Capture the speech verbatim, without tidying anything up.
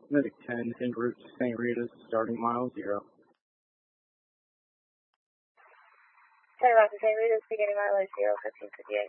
Medic ten, en route to Saint Rita's, starting mile zero. ten Rock to Saint Rita's, beginning mile zero, fifteen fifty-eight.